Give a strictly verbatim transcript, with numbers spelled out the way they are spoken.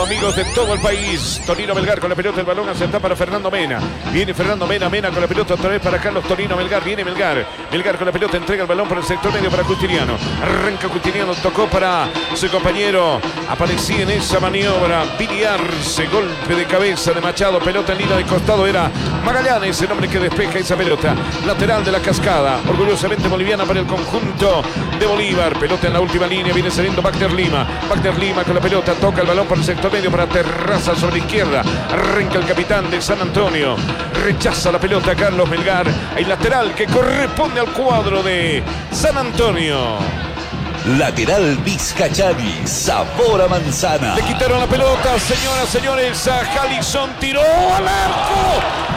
Amigos de todo el país, Tonino Melgar con la pelota, el balón acepta para Fernando Mena. Viene Fernando Mena, Mena con la pelota otra vez para Carlos Tonino Melgar. Viene Melgar, Melgar con la pelota, entrega el balón por el sector medio para Justiniano. Arranca Justiniano, tocó para su compañero. Aparecía en esa maniobra, Viliarse, golpe de cabeza de Machado, pelota en línea de costado. Era Magallanes el hombre que despeja esa pelota. Lateral de la Cascada, orgullosamente boliviana para el conjunto de Bolívar. Pelota en la última línea, viene saliendo Wagner Lima. Wagner Lima con la pelota, toca el balón por el sector medio para Terraza sobre izquierda. Arranca el capitán de San Antonio. Rechaza la pelota Carlos Melgar. Hay lateral que corresponde al cuadro de San Antonio. Lateral Vizcachani, sabor a manzana. Le quitaron la pelota, señoras, señores. A Jalisson tiró al arco.